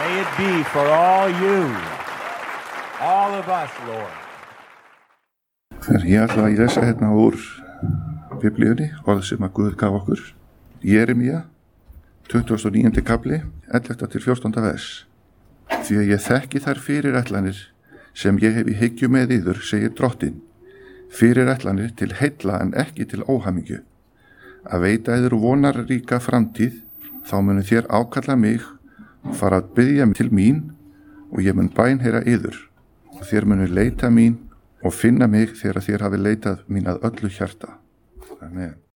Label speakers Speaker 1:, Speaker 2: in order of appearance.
Speaker 1: May it be for all you, all of us, Lord.
Speaker 2: Ég ætla að lesa hérna úr Biblíunni, orð sem að Guð gaf okkur. Jeremía, 29. kapli, 11. til 14. vers. Því að ég þekki þær fyrirætlanir sem ég hef í hyggju með yður, segir Drottinn. Fyrirætlanir til heilla en ekki til óhamingju. Að veita yður vonarríka framtíð, þá munu þér ákalla mig og fara að biðja til mín og ég mun bænheyra yður. Og þér munu leita mín og finna mig þegar þér hafi leitað mín að öllu hjarta. Amen.